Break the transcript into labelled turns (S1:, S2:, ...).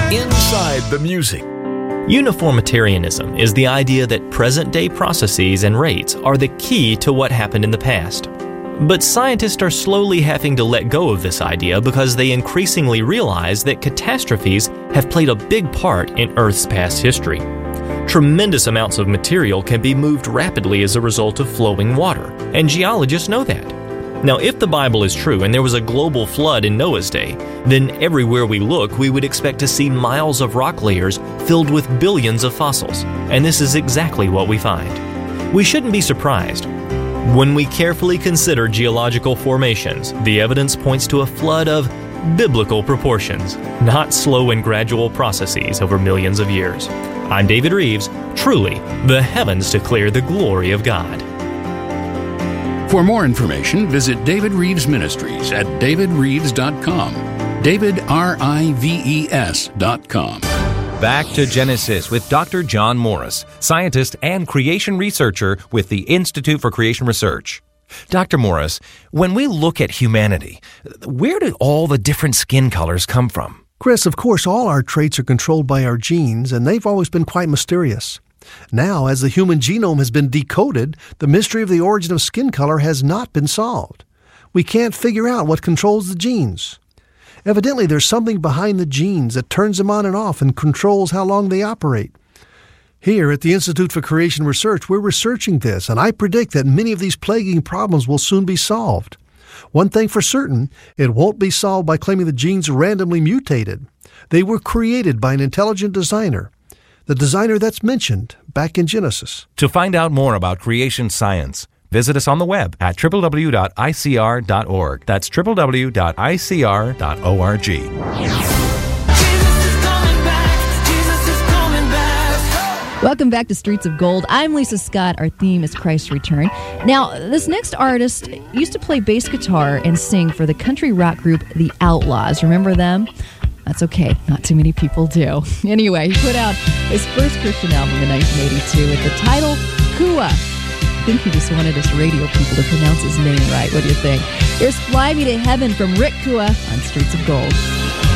S1: Inside the Music.
S2: Uniformitarianism is the idea that present-day processes and rates are the key to what happened in the past. But scientists are slowly having to let go of this idea because they increasingly realize that catastrophes have played a big part in Earth's past history. Tremendous amounts of material can be moved rapidly as a result of flowing water, and geologists know that. Now, if the Bible is true and there was a global flood in Noah's day, then everywhere we look, we would expect to see miles of rock layers filled with billions of fossils, and this is exactly what we find. We shouldn't be surprised. When we carefully consider geological formations, the evidence points to a flood of biblical proportions, not slow and gradual processes over millions of years. I'm David Reeves. Truly, the heavens declare the glory of God.
S3: For more information, visit David Reeves Ministries at davidreeves.com. DavidRives.com.
S4: Back to Genesis with Dr. John Morris, scientist and creation researcher with the Institute for Creation Research. Dr. Morris, when we look at humanity, where did all the different skin colors come from?
S5: Chris, of course, all our traits are controlled by our genes, and they've always been quite mysterious. Now, as the human genome has been decoded, the mystery of the origin of skin color has not been solved. We can't figure out what controls the genes. Evidently, there's something behind the genes that turns them on and off and controls how long they operate. Here at the Institute for Creation Research, we're researching this, and I predict that many of these plaguing problems will soon be solved. One thing for certain, it won't be solved by claiming the genes randomly mutated. They were created by an intelligent designer, the designer that's mentioned back in Genesis.
S4: To find out more about creation science, visit us on the web at www.icr.org. That's www.icr.org.
S6: Welcome back to Streets of Gold. I'm Lisa Scott. Our theme is Christ's Return. Now, this next artist used to play bass guitar and sing for the country rock group The Outlaws. Remember them? That's okay. Not too many people do. Anyway, he put out his first Christian album in 1982 with the title Kua. I think he just wanted us radio people to pronounce his name right. What do you think? Here's Fly Me to Heaven from Rick Kua on Streets of Gold.